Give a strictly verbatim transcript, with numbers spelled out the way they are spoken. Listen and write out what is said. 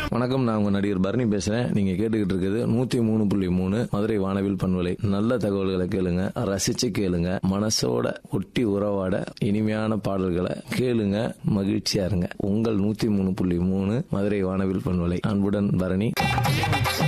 வணக்கம், நான் உங்க நடிகர் பரணி பேசுறேன். நீங்க கேட்டுக்கிட்டு இருக்குது நூத்தி மூணு புள்ளி மூணு மதுரை வானவில் பண்பலை. நல்ல தகவல்களை கேளுங்க, ரசிச்சு கேளுங்க, மனசோட ஒட்டி உறவாட இனிமையான பாடல்களை கேளுங்க, மகிழ்ச்சியா இருங்க. உங்கள் நூத்தி மூணு புள்ளி மூணு மதுரை வானவில் பண்பலை. அன்புடன் பரணி.